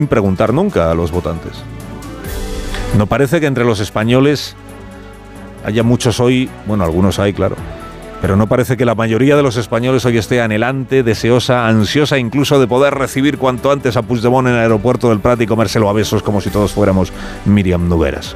sin preguntar nunca a los votantes. No parece que entre los españoles haya muchos hoy, bueno, algunos hay, claro, pero no parece que la mayoría de los españoles hoy esté anhelante, deseosa, ansiosa incluso de poder recibir cuanto antes a Puigdemont en el aeropuerto del Prat y comérselo a besos como si todos fuéramos Míriam Nogueras.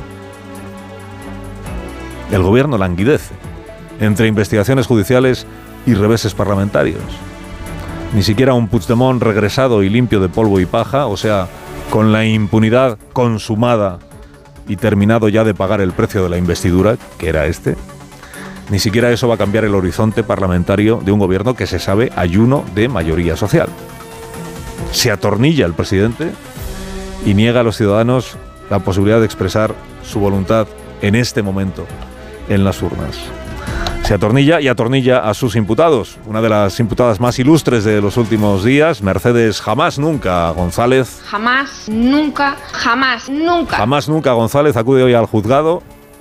El gobierno languidece entre investigaciones judiciales y reveses parlamentarios. Ni siquiera un Puigdemont regresado y limpio de polvo y paja, o sea, con la impunidad consumada y terminado ya de pagar el precio de la investidura, que era este, ni siquiera eso va a cambiar el horizonte parlamentario de un gobierno que se sabe ayuno de mayoría social. Se atornilla el presidente y niega a los ciudadanos la posibilidad de expresar su voluntad en este momento en las urnas. Se atornilla y atornilla a sus imputados. Una de las imputadas más ilustres de los últimos días, Mercedes Jamás Nunca González. Jamás, nunca, jamás, nunca. Jamás Nunca González acude hoy al juzgado.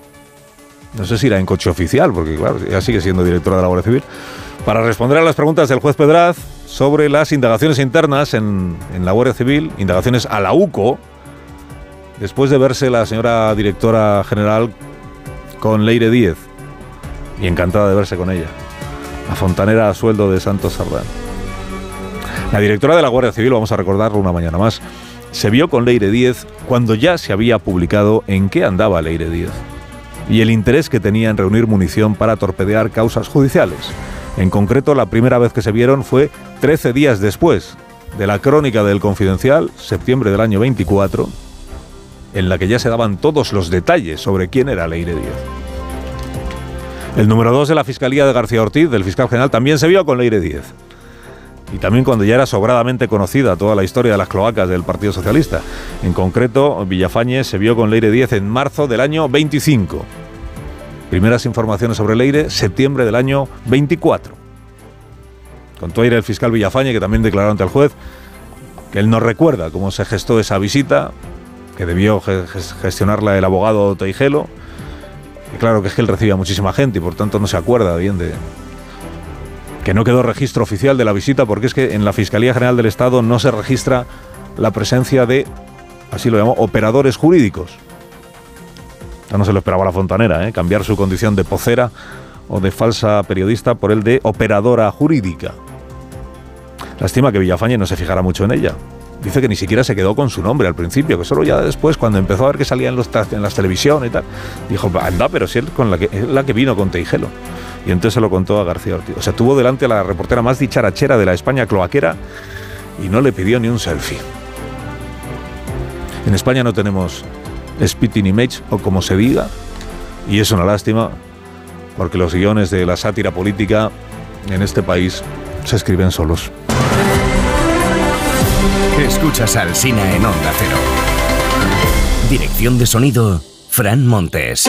No sé si irá en coche oficial, porque claro, ya sigue siendo directora de la Guardia Civil, para responder a las preguntas del juez Pedraz sobre las indagaciones internas en la Guardia Civil, indagaciones a la UCO, después de verse la señora directora general con Leire Díez. Y encantada de verse con ella, la fontanera a sueldo de Santos Sardán. La directora de la Guardia Civil, vamos a recordarlo una mañana más, se vio con Leire Díez cuando ya se había publicado en qué andaba Leire Díez y el interés que tenía en reunir munición para torpedear causas judiciales. En concreto, la primera vez que se vieron fue 13 días después de la crónica del Confidencial, septiembre del año 24, en la que ya se daban todos los detalles sobre quién era Leire Díez. El número 2 de la Fiscalía de García Ortiz, del fiscal general, también se vio con Leire Díez. Y también cuando ya era sobradamente conocida toda la historia de las cloacas del Partido Socialista. En concreto, Villafañe se vio con Leire Díez en marzo del año 25. Primeras informaciones sobre Leire, septiembre del año 24. Contó ayer el fiscal Villafañe, que también declaró ante el juez, que él no recuerda cómo se gestó esa visita, que debió gestionarla el abogado Teijelo. Y claro que es que él recibía muchísima gente y por tanto no se acuerda bien de... Que no quedó registro oficial de la visita porque es que en la Fiscalía General del Estado no se registra la presencia de, así lo llamó, operadores jurídicos. Ya no se lo esperaba la fontanera, cambiar su condición de vocera o de falsa periodista por el de operadora jurídica. Lástima que Villafañe no se fijara mucho en ella. Dice que ni siquiera se quedó con su nombre al principio, que solo ya después, cuando empezó a ver que salía en las televisiones y tal, dijo, anda, pero si él es la que vino con Teijelo. Y entonces se lo contó a García Ortiz. O sea, tuvo delante a la reportera más dicharachera de la España cloaquera y no le pidió ni un selfie. En España no tenemos spitting image, o como se diga, y es una lástima, porque los guiones de la sátira política en este país se escriben solos. Escuchas a Alsina en Onda Cero. Dirección de sonido, Fran Montes.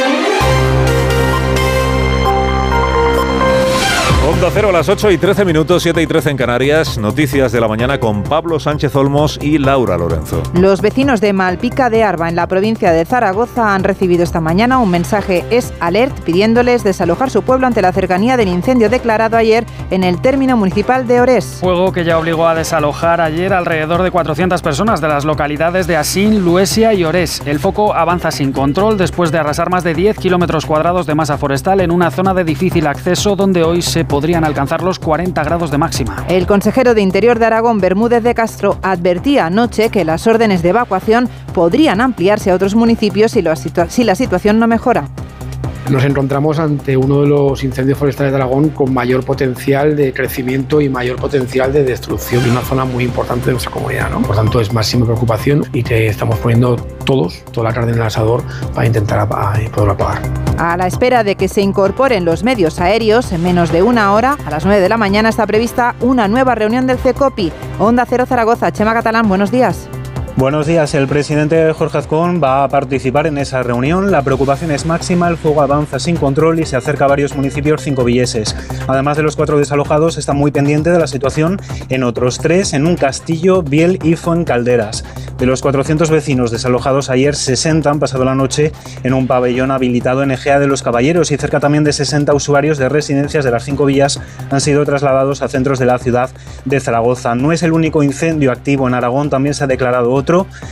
Onda Cero a las 8:13, 7:13 en Canarias. Noticias de la mañana con Pablo Sánchez Olmos y Laura Lorenzo. Los vecinos de Malpica de Arba, en la provincia de Zaragoza, han recibido esta mañana un mensaje SOS pidiéndoles desalojar su pueblo ante la cercanía del incendio declarado ayer en el término municipal de Orés. Fuego que ya obligó a desalojar ayer alrededor de 400 personas de las localidades de Asín, Luesia y Orés. El foco avanza sin control después de arrasar más de 10 kilómetros cuadrados de masa forestal en una zona de difícil acceso donde hoy se podrían alcanzar los 40 grados de máxima. El consejero de Interior de Aragón, Bermúdez de Castro, advertía anoche que las órdenes de evacuación podrían ampliarse a otros municipios si la situación no mejora. Nos encontramos ante uno de los incendios forestales de Aragón con mayor potencial de crecimiento y mayor potencial de destrucción de una zona muy importante de nuestra comunidad, ¿no? Por tanto, es máxima preocupación y que estamos poniendo toda la carne en el asador para intentar poderlo apagar. A la espera de que se incorporen los medios aéreos, en menos de una hora, a las 9 de la mañana, está prevista una nueva reunión del CECOPI. Onda Cero Zaragoza, Chema Catalán, buenos días. Buenos días. El presidente Jorge Azcón va a participar en esa reunión. La preocupación es máxima, el fuego avanza sin control y se acerca a varios municipios cincovilleses. Además de los 4 desalojados, está muy pendiente de la situación en otros 3, en un Castillo, Biel y Fuencalderas. De los 400 vecinos desalojados ayer, 60 han pasado la noche en un pabellón habilitado en Egea de los Caballeros y cerca también de 60 usuarios de residencias de las 5 villas han sido trasladados a centros de la ciudad de Zaragoza. No es el único incendio activo en Aragón, también se ha declarado otro